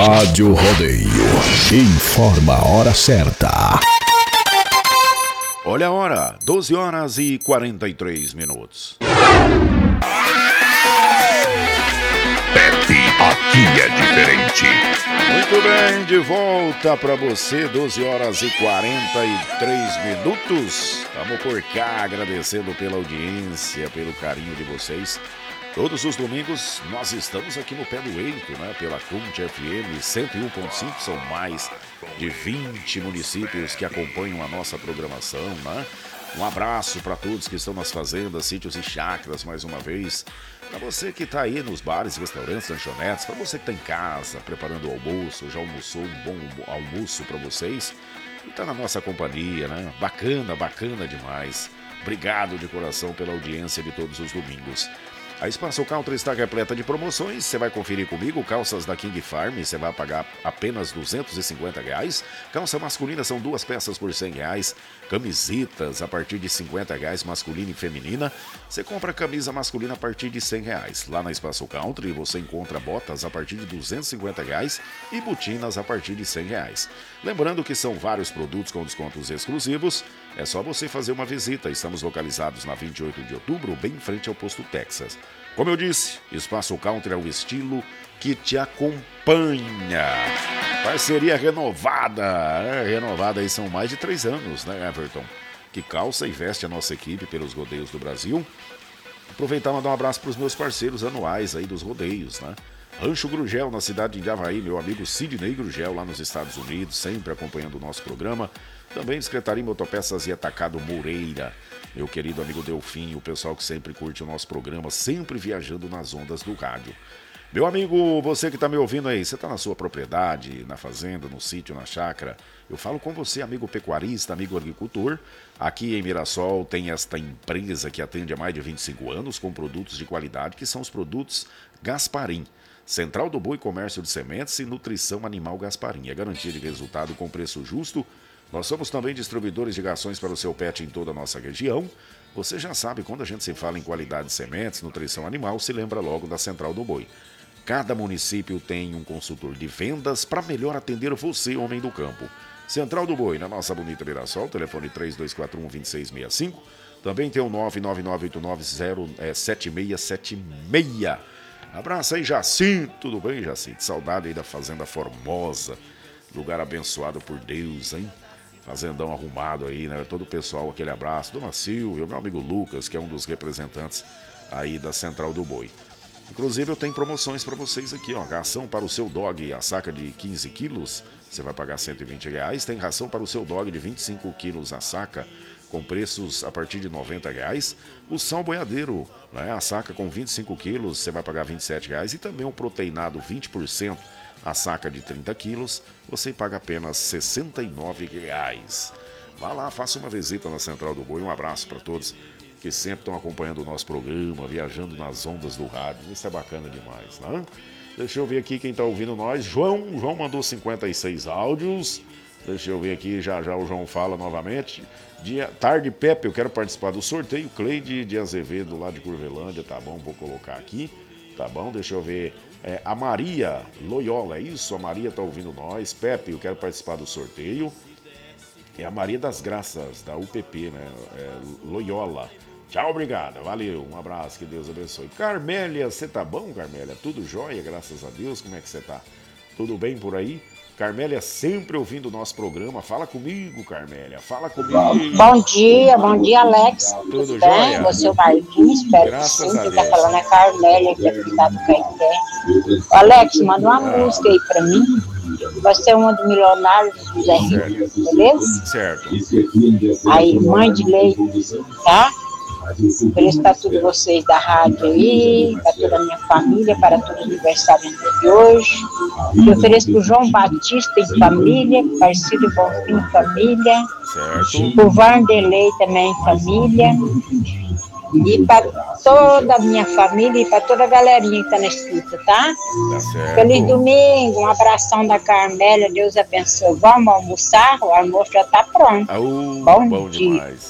Rádio Rodeio. Informa a hora certa. Olha a hora, 12 horas e 43 minutos. Pepe, aqui é diferente. Muito bem, de volta para você, 12 horas e 43 minutos. Vamos por cá, agradecendo pela audiência, pelo carinho de vocês. Todos os domingos nós estamos aqui no pé do eito, né? Pela Conte FM 101.5, são mais de 20 municípios que acompanham a nossa programação, né? Um abraço para todos que estão nas fazendas, sítios e chácaras, mais uma vez. Para você que está aí nos bares, restaurantes, lanchonetes, para você que está em casa preparando o almoço, já almoçou, um bom almoço para vocês e está na nossa companhia, né? Bacana, bacana demais. Obrigado de coração pela audiência de todos os domingos. A Espaço Country está repleta de promoções, você vai conferir comigo, calças da King Farm, você vai pagar apenas R$250, calça masculina são 2 peças por R$100, camisetas a partir de R$50, masculina e feminina, você compra camisa masculina a partir de R$100, lá na Espaço Country você encontra botas a partir de R$250 e botinas a partir de R$100. Lembrando que são vários produtos com descontos exclusivos, é só você fazer uma visita, estamos localizados na 28 de outubro, bem em frente ao posto Texas. Como eu disse, Espaço Country é o estilo que te acompanha. Parceria renovada, renovada aí são mais de 3 anos, né, Everton? Que calça e veste a nossa equipe pelos rodeios do Brasil. Aproveitar e mandar um abraço para os meus parceiros anuais aí dos rodeios, né? Rancho Grugel, na cidade de Avaí, meu amigo Sidney Grugel, lá nos Estados Unidos, sempre acompanhando o nosso programa. Também Secretaria Motopeças e Atacado Moreira, meu querido amigo Delfim, o pessoal que sempre curte o nosso programa, sempre viajando nas ondas do rádio. Meu amigo, você que está me ouvindo aí, você está na sua propriedade, na fazenda, no sítio, na chácara, eu falo com você, amigo pecuarista, amigo agricultor. Aqui em Mirassol tem esta empresa que atende há mais de 25 anos com produtos de qualidade, que são os produtos Gasparim. Central do Boi Comércio de Sementes e Nutrição Animal Gasparim. É garantia de resultado com preço justo. Nós somos também distribuidores de rações para o seu pet em toda a nossa região. Você já sabe, quando a gente se fala em qualidade de sementes, nutrição animal, se lembra logo da Central do Boi. Cada município tem um consultor de vendas para melhor atender você, homem do campo. Central do Boi, na nossa bonita Mirassol, telefone 3241-2665. Também tem o 99989-7676. Abraço aí, Jacinto. Tudo bem, Jacinto? Saudade aí da Fazenda Formosa. Lugar abençoado por Deus, hein? Fazendão arrumado aí, né? Todo o pessoal, aquele abraço. Dona Silvia, meu amigo Lucas, que é um dos representantes aí da Central do Boi. Inclusive, eu tenho promoções para vocês aqui, ó. Ração para o seu dog, a saca de 15 quilos, você vai pagar R$120. Tem ração para o seu dog de 25 quilos a saca, com preços a partir de R$90. O sal boiadeiro, né? A saca com 25 quilos, você vai pagar R$27. E também o proteinado 20%, a saca de 30 quilos, você paga apenas R$69. Vá lá, faça uma visita na Central do Boi. Um abraço para todos que sempre estão acompanhando o nosso programa, viajando nas ondas do rádio. Isso é bacana demais, né? Deixa eu ver aqui quem está ouvindo nós. João mandou 56 áudios. Deixa eu ver aqui, já o João fala novamente. Tarde, Pepe, eu quero participar do sorteio. Cleide de Azevedo, lá de Curvelândia, tá bom, vou colocar aqui. Tá bom, deixa eu ver. A Maria Loyola, é isso? A Maria tá ouvindo nós. Pepe, eu quero participar do sorteio. É a Maria das Graças, da UPP, né? Loyola. Tchau, obrigado, valeu, um abraço, que Deus abençoe. Carmélia, você tá bom, Carmélia? Tudo jóia, graças a Deus, como é que você tá? Tudo bem por aí? Carmélia sempre ouvindo o nosso programa. Fala comigo, Carmélia. Fala comigo. Bom dia, Alex. Tudo bem? jóia? Você é o Marquinhos, espero Graças que sim. a Quem tá Deus. falando é a Carmélia, que é aqui da do Caeté. Alex, manda uma música aí pra mim. Vai ser uma do Milionário do Zé Rico, beleza? Certo. Aí, Mãe de Leite, tá? Ofereço para todos vocês da rádio aí, para toda a minha família, para todos os aniversariantes de hoje. E ofereço para o João Batista em família, Parceiro Bonfim em família, Certo. para o Vanderlei também em família, e para toda a minha família e para toda a galerinha que está na escuta, tá? Tá certo. Feliz domingo, um abração da Carmélia, Deus abençoe. Vamos almoçar? O almoço já está pronto. Bom dia. demais.